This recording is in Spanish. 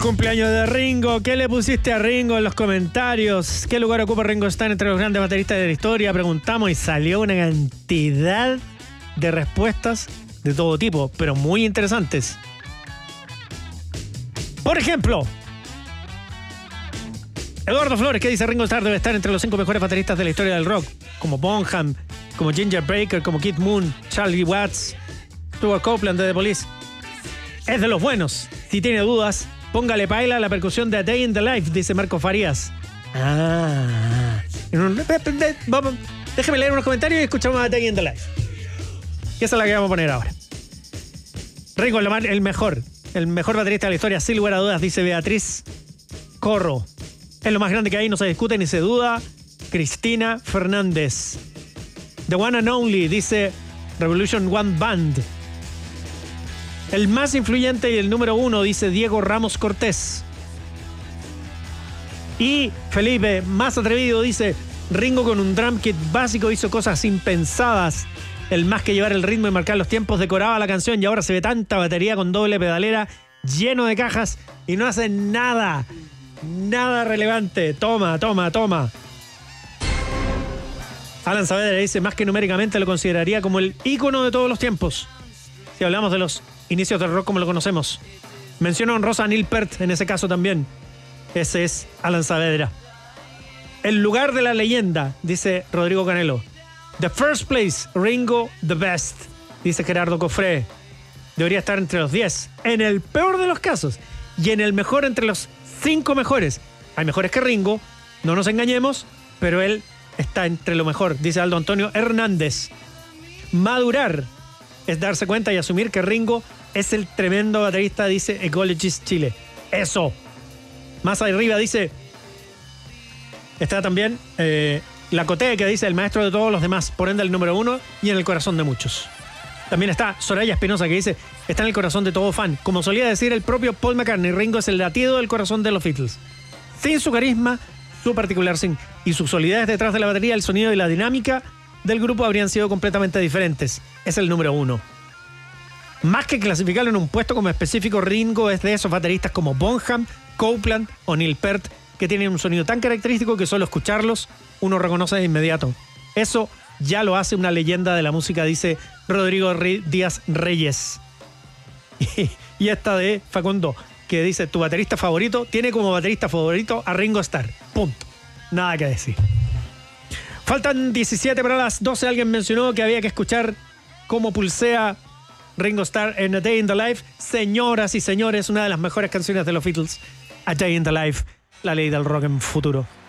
Cumpleaños de Ringo. ¿Qué le pusiste a Ringo en los comentarios? ¿Qué lugar ocupa Ringo Starr entre los grandes bateristas de la historia? Preguntamos y salió una cantidad de respuestas de todo tipo, pero muy interesantes. Por ejemplo, Eduardo Flores, ¿qué dice? Ringo Starr debe estar entre los 5 mejores bateristas de la historia del rock, como Bonham, como Ginger Baker, como Keith Moon, Charlie Watts, Stuart Copeland de The Police. Es de los buenos. Si tiene dudas, póngale paila a la percusión de A Day in the Life, dice Marco Farías. Déjeme leer unos comentarios y escuchamos A Day in the Life. Y esa es la que vamos a poner ahora. Ringo es el mejor baterista de la historia, sin lugar a dudas, dice Beatriz Corro. Es lo más grande que hay, no se discute ni se duda. Cristina Fernández. The One and Only, dice Revolution One Band. El más influyente y el número 1, dice Diego Ramos Cortés. Y Felipe, más atrevido, dice Ringo con un drum kit básico hizo cosas impensadas. El más que llevar el ritmo y marcar los tiempos, decoraba la canción y ahora se ve tanta batería con doble pedalera, lleno de cajas y no hace nada relevante. Toma. Alan Saavedra dice, más que numéricamente lo consideraría como el ícono de todos los tiempos. Si hablamos de los inicios del rock como lo conocemos. Menciono honrosa a Neil Peart en ese caso también. Ese es Alan Saavedra. El lugar de la leyenda, dice Rodrigo Canelo. The first place, Ringo, the best, dice Gerardo Cofré. Debería estar entre los 10, en el peor de los casos, y en el mejor entre los 5 mejores. Hay mejores que Ringo, no nos engañemos, pero él está entre lo mejor, dice Aldo Antonio Hernández. Madurar es darse cuenta y asumir que Ringo es el tremendo baterista, dice Ecologist Chile. Eso. Más arriba dice, está también La Coté, que dice el maestro de todos los demás, por ende el número 1 y en el corazón de muchos. También está Soraya Espinosa, que dice, está en el corazón de todo fan. Como solía decir el propio Paul McCartney, Ringo es el latido del corazón de los Beatles. Sin su carisma, su particular swing y su solidez detrás de la batería, el sonido y la dinámica del grupo habrían sido completamente diferentes. Es el número 1. Más que clasificarlo en un puesto como específico, Ringo es de esos bateristas como Bonham, Copeland o Neil Peart, que tienen un sonido tan característico que solo escucharlos uno reconoce de inmediato. Eso ya lo hace una leyenda de la música, dice Rodrigo Díaz Reyes. Y esta de Facundo, que dice, tu baterista favorito tiene como baterista favorito a Ringo Starr. Punto. Nada que decir. Faltan 17 para las 12. Alguien mencionó que había que escuchar cómo pulsea Ringo Starr en A Day in the Life. Señoras y señores, una de las mejores canciones de los Beatles, A Day in the Life, la ley del rock en futuro.